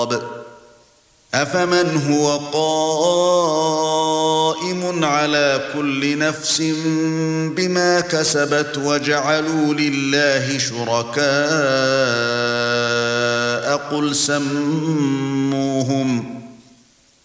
أفمن هو قائم على كل نفس بما كسبت وجعلوا لله شركاء قل سموهم